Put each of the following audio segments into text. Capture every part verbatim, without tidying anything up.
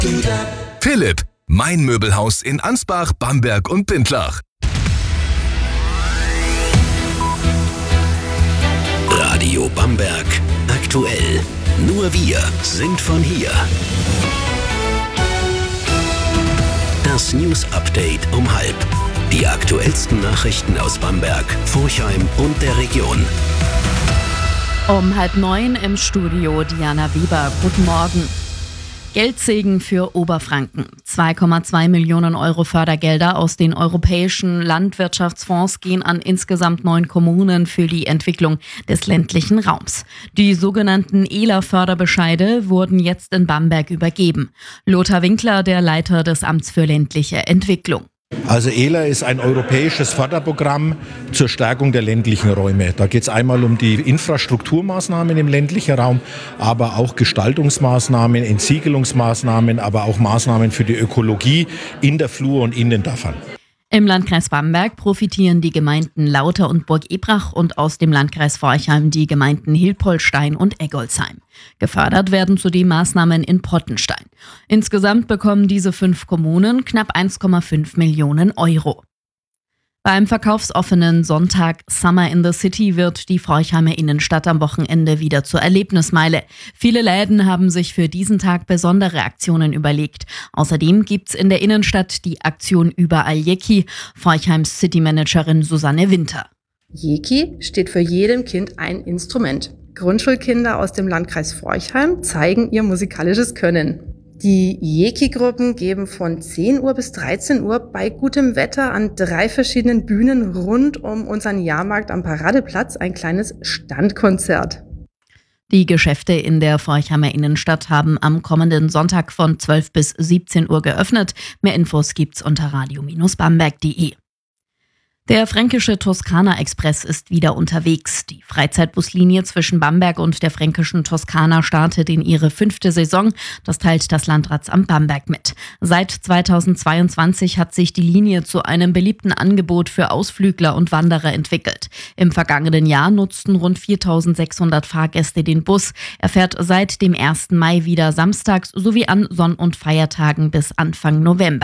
Philipp, mein Möbelhaus in Ansbach, Bamberg und Bindlach. Radio Bamberg aktuell. Nur wir sind von hier. Das News Update um halb. Die aktuellsten Nachrichten aus Bamberg, Forchheim und der Region. Um halb neun im Studio Diana Weber. Guten Morgen. Geldsegen für Oberfranken. zwei Komma zwei Millionen Euro Fördergelder aus den europäischen Landwirtschaftsfonds gehen an insgesamt neun Kommunen für die Entwicklung des ländlichen Raums. Die sogenannten E L A-Förderbescheide wurden jetzt in Bamberg übergeben. Lothar Winkler, der Leiter des Amts für ländliche Entwicklung. Also E L A ist ein europäisches Förderprogramm zur Stärkung der ländlichen Räume. Da geht es einmal um die Infrastrukturmaßnahmen im ländlichen Raum, aber auch Gestaltungsmaßnahmen, Entsiegelungsmaßnahmen, aber auch Maßnahmen für die Ökologie in der Flur und in den Dörfern. Im Landkreis Bamberg profitieren die Gemeinden Lauter und Burg-Ebrach und aus dem Landkreis Forchheim die Gemeinden Hilpoltstein und Eggolsheim. Gefördert werden zudem Maßnahmen in Pottenstein. Insgesamt bekommen diese fünf Kommunen knapp eins Komma fünf Millionen Euro. Beim verkaufsoffenen Sonntag Summer in the City wird die Forchheimer Innenstadt am Wochenende wieder zur Erlebnismeile. Viele Läden haben sich für diesen Tag besondere Aktionen überlegt. Außerdem gibt's in der Innenstadt die Aktion Überall Jeki. Forchheims Citymanagerin Susanne Winter. Jeki steht für jedem Kind ein Instrument. Grundschulkinder aus dem Landkreis Forchheim zeigen ihr musikalisches Können. Die Jeki-Gruppen geben von zehn Uhr bis dreizehn Uhr bei gutem Wetter an drei verschiedenen Bühnen rund um unseren Jahrmarkt am Paradeplatz ein kleines Standkonzert. Die Geschäfte in der Forchheimer Innenstadt haben am kommenden Sonntag von zwölf bis siebzehn Uhr geöffnet. Mehr Infos gibt's unter radio Bindestrich bamberg punkt de. Der fränkische Toskana Express ist wieder unterwegs. Die Freizeitbuslinie zwischen Bamberg und der fränkischen Toskana startet in ihre fünfte Saison. Das teilt das Landratsamt Bamberg mit. Seit zweitausendzweiundzwanzig hat sich die Linie zu einem beliebten Angebot für Ausflügler und Wanderer entwickelt. Im vergangenen Jahr nutzten rund viertausendsechshundert Fahrgäste den Bus. Er fährt seit dem ersten Mai wieder samstags sowie an Sonn- und Feiertagen bis Anfang November.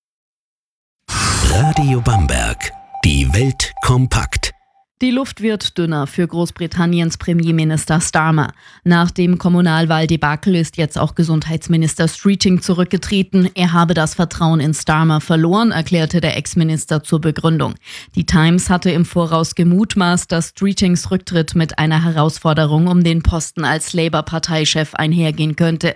Radio Bamberg. Die Welt kompakt. Die Luft wird dünner für Großbritanniens Premierminister Starmer. Nach dem Kommunalwahldebakel ist jetzt auch Gesundheitsminister Streeting zurückgetreten. Er habe das Vertrauen in Starmer verloren, erklärte der Ex-Minister zur Begründung. Die Times hatte im Voraus gemutmaßt, dass Streetings Rücktritt mit einer Herausforderung um den Posten als Labour-Parteichef einhergehen könnte.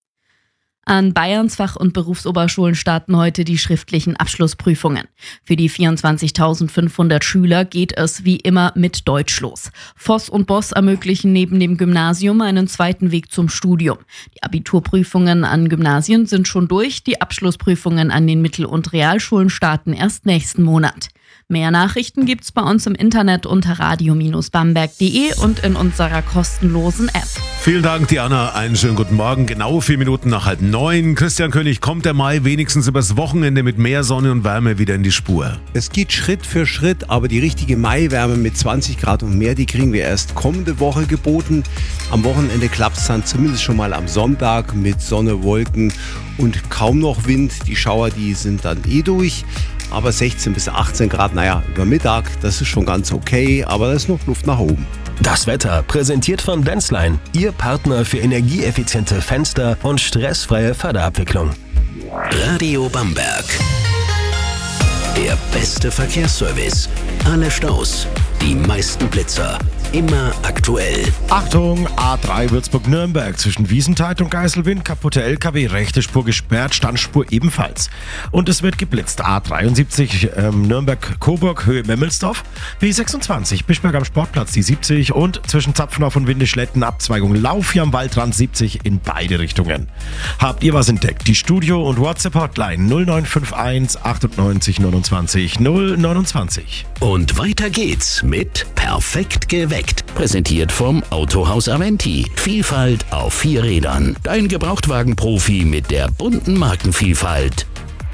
An Bayerns Fach- und Berufsoberschulen starten heute die schriftlichen Abschlussprüfungen. Für die vierundzwanzigtausendfünfhundert Schüler geht es wie immer mit Deutsch los. Voss und Boss ermöglichen neben dem Gymnasium einen zweiten Weg zum Studium. Die Abiturprüfungen an Gymnasien sind schon durch, die Abschlussprüfungen an den Mittel- und Realschulen starten erst nächsten Monat. Mehr Nachrichten gibt's bei uns im Internet unter radio Bindestrich bamberg punkt de und in unserer kostenlosen App. Vielen Dank, Diana. Einen schönen guten Morgen. Genau vier Minuten nach halb neun. Christian König, kommt der Mai wenigstens übers Wochenende mit mehr Sonne und Wärme wieder in die Spur? Es geht Schritt für Schritt, aber die richtige Maiwärme mit zwanzig Grad und mehr, die kriegen wir erst kommende Woche geboten. Am Wochenende klappt es dann zumindest schon mal am Sonntag mit Sonne, Wolken und kaum noch Wind. Die Schauer, die sind dann eh durch. Aber sechzehn bis achtzehn Grad, naja, über Mittag, das ist schon ganz okay, aber da ist noch Luft nach oben. Das Wetter präsentiert von Denzlein, Ihr Partner für energieeffiziente Fenster und stressfreie Förderabwicklung. Radio Bamberg. Der beste Verkehrsservice. Alle Staus, die meisten Blitzer. Immer aktuell. Achtung, A drei Würzburg-Nürnberg zwischen Wiesenthal und Geiselwind, kaputte L K W, rechte Spur gesperrt, Standspur ebenfalls. Und es wird geblitzt. A dreiundsiebzig ähm, Nürnberg-Coburg, Höhe Memmelsdorf, B sechsundzwanzig Bischberg am Sportplatz, die siebzig und zwischen Zapfenhof und Windischletten, Abzweigung Lauf hier am Waldrand siebzig in beide Richtungen. Habt ihr was entdeckt? Die Studio- und WhatsApp-Hotline null neun fünf eins achtundneunzig neunundzwanzig null neunundzwanzig. Und weiter geht's mit Perfekt geweckt. Präsentiert vom Autohaus Aventi. Vielfalt auf vier Rädern. Dein Gebrauchtwagenprofi mit der bunten Markenvielfalt.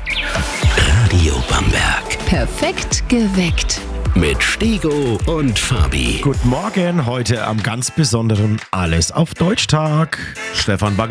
Radio Bamberg. Perfekt geweckt. Mit Stego und Fabi. Guten Morgen, heute am ganz besonderen Alles auf Deutsch Tag. Stefan Bagger